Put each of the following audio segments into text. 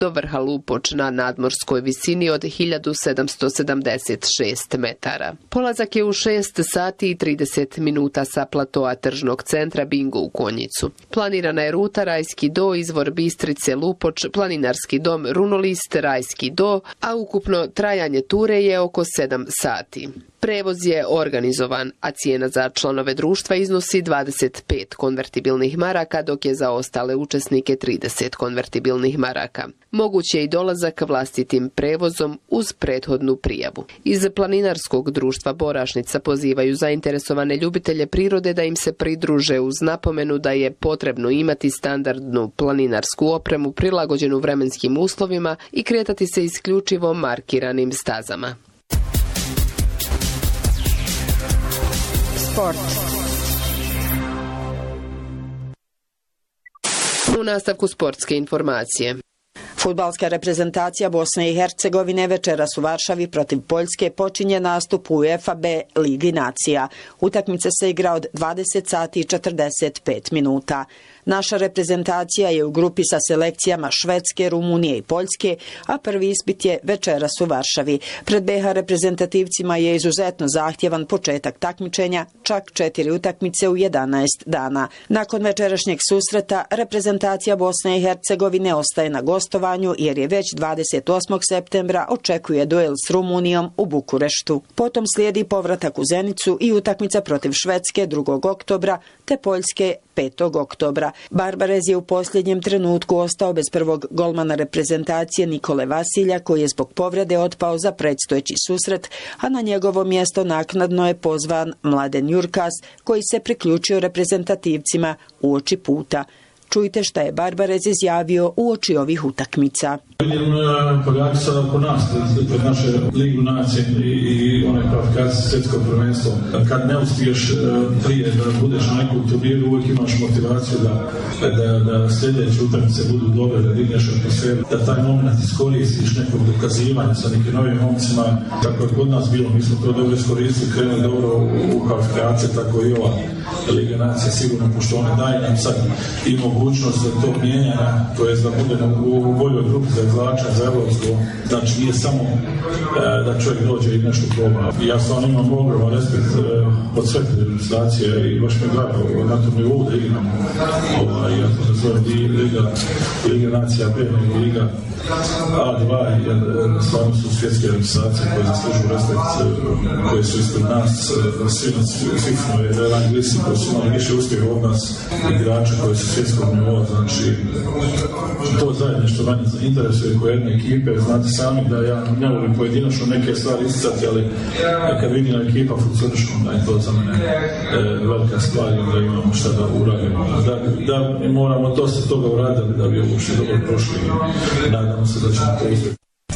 do vrha Lupoč na nadmorskoj visini od 1776 metara. Polazak je u 6 sati i 30 minuta sa platoa tržnog centra Bingo u Konjicu. Planirana je ruta Rajski do, izvor Bistrice, Lupoč, planinarski dom Runolist, Rajski do, a ukupno trajanje ture je oko 7 sati. Prevoz je organizovan, a cijena za članove društva iznosi 25 konvertibilnih maraka, dok je za ostale učesnike 30 konvertibilnih maraka. Moguć je i dolazak vlastitim prevozom uz prethodnu prijavu. Iz planinarskog društva Borašnica pozivaju zainteresovane ljubitelje prirode da im se pridruže uz napomenu da je potrebno imati standardnu planinarsku opremu prilagođenu vremenskim uslovima i kretati se isključivo markiranim stazama. Sport. U nastavku sportske informacije. Fudbalska reprezentacija Bosne i Hercegovine večeras u Varšavi protiv Poljske počinje nastup u UEFA B Ligi nacija. Utakmica se igra od 20 sati i 45 minuta. Naša reprezentacija je u grupi sa selekcijama Švedske, Rumunije i Poljske, a prvi ispit je večeras u Varšavi. Pred BiH reprezentativcima je izuzetno zahtjevan početak takmičenja, čak 4 utakmice u 11 dana. Nakon večerašnjeg susreta, reprezentacija Bosne i Hercegovine ostaje na gostovanju jer je već 28. septembra očekuje duel s Rumunijom u Bukureštu. Potom slijedi povratak u Zenicu i utakmica protiv Švedske 2. oktobra te Poljske 5. oktobra. Barbarez je u posljednjem trenutku ostao bez prvog golmana reprezentacije Nikole Vasilja, koji je zbog povrede otpao za predstojeći susret, a na njegovo mjesto naknadno je pozvan Mladen Jurkas, koji se priključio reprezentativcima uoči puta. Čujte šta je Barbarez izjavio uoči ovih utakmica. Vidim Poljaki sad oko nas, pred naše Ligu nacije i one kvalifikacije svjetsko prvenstvo. Kad ne uspiješ prije da budeš na nekom turniru, uvijek imaš motivaciju da sljedeće utakmice budu dobre, da digneš atmosferu, da taj moment iskoristiš nekog dokazivanja sa nekim novim momcima. Tako je kod nas bilo, mi smo to dobro iskoristili, krenuli dobro u kvalifikacije, tako i ova Liga nacije sigurno, pošto one daje nam sad i mogućnost tog mijenjanja, to je da budemo u boljoj grupi za izvlačenje za evropsko. Znači nije samo da čovjek dođe i nešto proba. Ja stvarno imam ogroman respekt od sve reprezentacije i baš mi je drago na tom nivou da igram ja to nazovem Liga nacija B, Liga A2, jer stvarno su svjetske reprezentacije koje zaslužuju respekt, koje su ispred nas, svi smo rang listi koji su imali više uspjeha od nas, igrača koji su svjetskog nivoa, znači to zajedništvo manje interesuje koje jedne ekipe. Znate sami da ja ne volim pojedinačno neke stvari isticati, ali kad vidim da ekipa funkcioniše, onda je to za mene velika stvar, da imamo šta da uradimo. Da moramo dosta toga uraditi da bi uopšte dobro prošli i nadamo se da ćemo to uspjeti.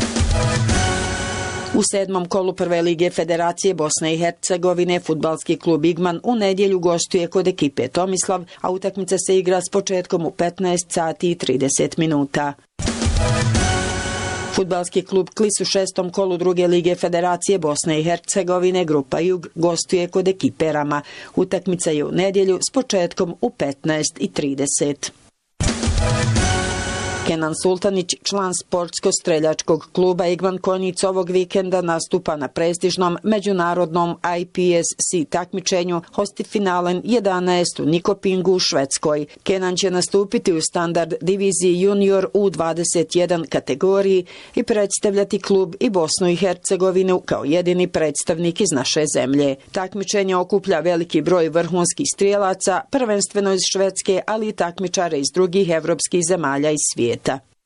U 7. kolu prve lige Federacije Bosne i Hercegovine fudbalski klub Igman u nedjelju gostuje kod ekipe Tomislav, a utakmica se igra s početkom u 15 sati i 30 minuta. Fudbalski klub Klis u 6. kolu druge lige Federacije Bosne i Hercegovine grupa Jug gostuje kod ekipe Rama. Utakmica je u nedjelju s početkom u 15 i 30. Kenan Sultanić, član sportsko-streljačkog kluba Igman Konjic, ovog vikenda nastupa na prestižnom međunarodnom IPSC takmičenju Hosti finalen 11 u Nikopingu u Švedskoj. Kenan će nastupiti u standard diviziji junior U21 kategoriji i predstavljati klub i Bosnu i Hercegovinu kao jedini predstavnik iz naše zemlje. Takmičenje okuplja veliki broj vrhunskih strijelaca, prvenstveno iz Švedske, ali i takmičare iz drugih evropskih zemalja i svijeta.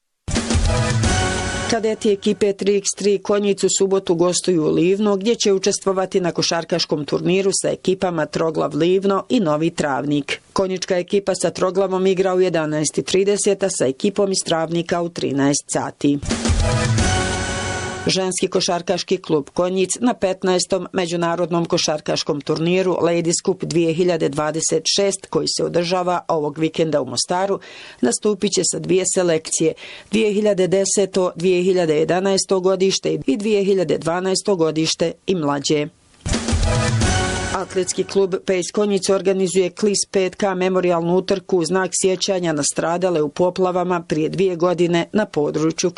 Kadeti ekipe 3x3 Konjic u subotu gostuju u Livno, gdje će učestvovati na košarkaškom turniru sa ekipama Troglav Livno i Novi Travnik. Konjička ekipa sa Troglavom igra u 11:30, a sa ekipom iz Travnika u 13 sati. Ženski košarkaški klub Konjic na 15. međunarodnom košarkaškom turniru Ladies Cup 2026, koji se održava ovog vikenda u Mostaru, nastupit će sa 2 selekcije, 2010. 2011. godište i 2012. godište i mlađe. Atletski klub Pejs Konjic organizuje Klis 5K memorijalnu utrku u znak sjećanja na stradale u poplavama prije 2 godine na području